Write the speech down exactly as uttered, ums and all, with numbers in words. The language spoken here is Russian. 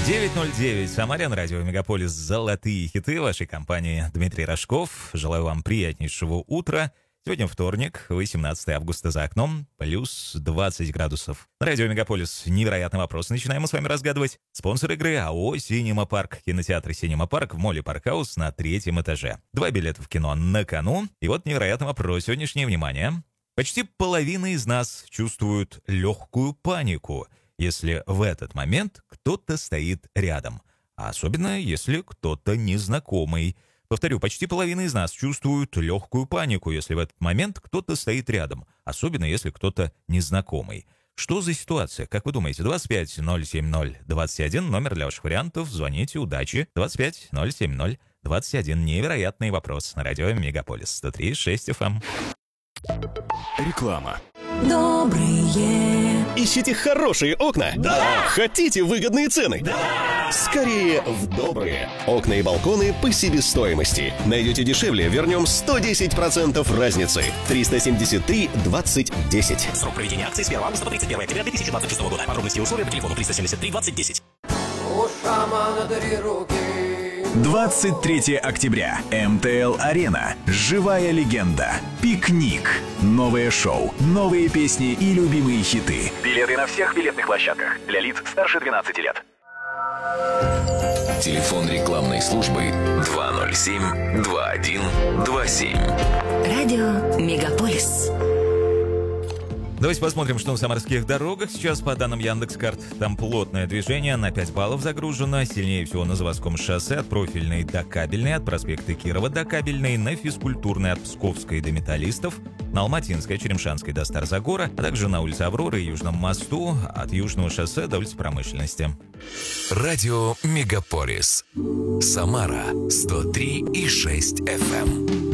девять ноль девять. Самарин, радио Мегаполис. Золотые хиты вашей компании. Дмитрий Рожков. Желаю вам приятнейшего утра. Сегодня вторник, восемнадцатое августа, за окном, плюс двадцать градусов. На радио Мегаполис невероятный вопрос. Начинаем мы с вами разгадывать. Спонсор игры АО «Синема Парк». Кинотеатр «Синема Парк» в моле Паркхаус на третьем этаже. Два билета в кино на кону. И вот невероятный вопрос. Сегодняшнее внимание. Почти половина из нас чувствуют легкую панику, если в этот момент кто-то стоит рядом. А особенно, если кто-то незнакомый. Повторю, почти половина из нас чувствуют легкую панику, если в этот момент кто-то стоит рядом. Особенно, если кто-то незнакомый. Что за ситуация? Как вы думаете? двадцать пять ноль семь ноль двадцать один, номер для ваших вариантов. Звоните, удачи. двадцать пять ноль семь ноль двадцать один. Невероятный вопрос на радио Мегаполис сто три и шесть эф эм. Реклама. Добрые. Ищите хорошие окна? Да! Хотите выгодные цены? Да! Скорее в добрые. Окна и балконы по себестоимости. Найдете дешевле, вернем сто десять процентов разницы. триста семьдесят три двадцать десять. Срок проведения акции с первого августа по тридцать первое октября две тысячи двадцать шестого года. Подробности и условия по телефону триста семьдесят три двадцать десять. У шамана три руки. двадцать третьего октября. эм тэ эл-арена. Живая легенда. Пикник. Новое шоу. Новые песни и любимые хиты. Билеты на всех билетных площадках. Для лиц старше двенадцати лет. Телефон рекламной службы два ноль семь два один два семь. Радио Мегаполис. Давайте посмотрим, что на самарских дорогах. Сейчас, по данным Яндекс.Карт, там плотное движение, на пять баллов загружено. Сильнее всего на Заводском шоссе, от Профильной до Кабельной, от проспекта Кирова до Кабельной, на Физкультурной от Псковской до Металлистов, на Алматинской, Черемшанской до Старзагора, а также на улице Авроры и Южном мосту, от Южного шоссе до улицы Промышленности. Радио Мегаполис. Самара сто три и шесть эф эм.